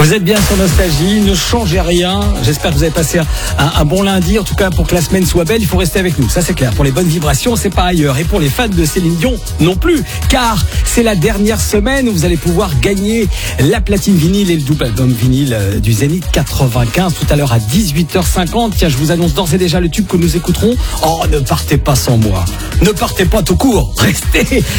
Vous êtes bien sur Nostalgie, ne changez rien. J'espère que vous avez passé un bon lundi. En tout cas, pour que la semaine soit belle, il faut rester avec nous. Ça, c'est clair. Pour les bonnes vibrations, c'est pas ailleurs. Et pour les fans de Céline Dion, non plus. Car c'est la dernière semaine où vous allez pouvoir gagner la platine vinyle et le double album vinyle du Zénith 95 tout à l'heure à 18h50. Tiens, je vous annonce d'ores et déjà le tube que nous écouterons. Oh, ne partez pas sans moi. Ne partez pas tout court. Restez